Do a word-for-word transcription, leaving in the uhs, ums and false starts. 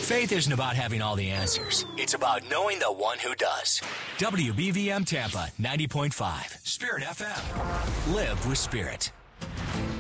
Faith isn't about having all the answers. It's about knowing the one who does. W B V M Tampa ninety point five, Spirit F M. Live with Spirit.